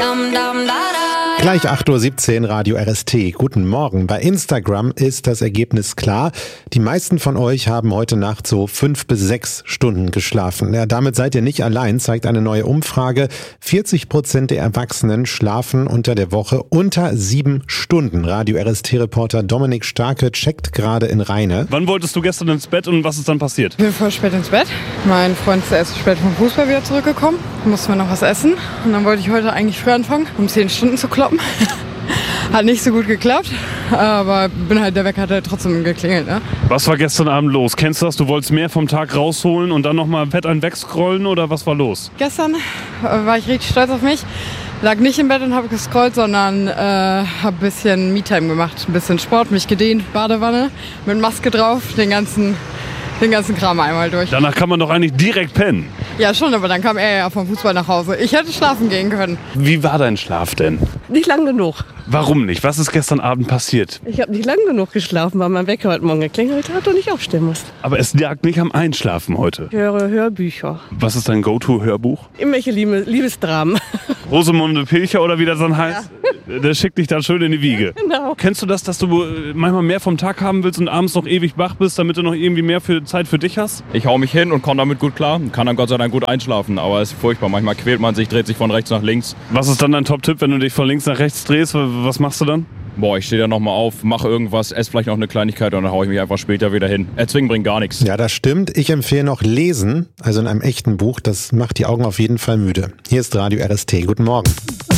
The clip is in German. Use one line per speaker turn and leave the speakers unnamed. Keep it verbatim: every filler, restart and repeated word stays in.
Gleich acht Uhr siebzehn, Radio R S T. Guten Morgen. Bei Instagram ist das Ergebnis klar. Die meisten von euch haben heute Nacht so fünf bis sechs Stunden geschlafen. Ja, damit seid ihr nicht allein, zeigt eine neue Umfrage. vierzig Prozent der Erwachsenen schlafen unter der Woche unter sieben Stunden. Radio R S T-Reporter Dominik Starke checkt gerade in Rheine.
Wann wolltest du gestern ins Bett und was ist dann passiert?
Ich bin voll spät ins Bett. Mein Freund ist erst spät vom Fußball wieder zurückgekommen. Da mussten wir noch was essen. Und dann wollte ich heute eigentlich früh anfangen, um zehn Stunden zu kloppen. Hat nicht so gut geklappt, aber bin halt, der Wecker hat halt trotzdem geklingelt. Ne?
Was war gestern Abend los? Kennst du das? Du wolltest mehr vom Tag rausholen und dann nochmal fett einen wegscrollen oder was war los?
Gestern äh, war ich richtig stolz auf mich. Lag nicht im Bett und habe gescrollt, sondern äh, habe ein bisschen Me-Time gemacht. Ein bisschen Sport, mich gedehnt, Badewanne, mit Maske drauf, den ganzen, den ganzen Kram einmal durch.
Danach kann man doch eigentlich direkt pennen.
Ja schon, aber dann kam er ja vom Fußball nach Hause. Ich hätte schlafen gehen können.
Wie war dein Schlaf denn?
Nicht lang genug.
Warum nicht? Was ist gestern Abend passiert?
Ich habe nicht lang genug geschlafen, weil mein Wecker heute Morgen geklingelt hat und ich aufstehen musste.
Aber es lag nicht am Einschlafen heute.
Ich höre Hörbücher.
Was ist dein Go-To-Hörbuch?
Irgendwelche Liebe, Liebesdramen.
Rosamunde Pilcher oder wie das dann heißt? Ja. Der schickt dich dann schön in die Wiege.
Genau.
Kennst du das, dass du manchmal mehr vom Tag haben willst und abends noch ewig wach bist, damit du noch irgendwie mehr für Zeit für dich hast?
Ich hau mich hin und komme damit gut klar. Kann dann Gott sei Dank gut einschlafen. Aber es ist furchtbar. Manchmal quält man sich, dreht sich von rechts nach links.
Was ist dann dein Top-Tipp, wenn du dich von links nach rechts drehst? Was machst du dann?
Boah, ich stehe da nochmal auf, mache irgendwas, esse vielleicht noch eine Kleinigkeit und dann haue ich mich einfach später wieder hin. Erzwingen bringt gar nichts.
Ja, das stimmt. Ich empfehle noch Lesen, also in einem echten Buch. Das macht die Augen auf jeden Fall müde. Hier ist Radio R S T. Guten Morgen.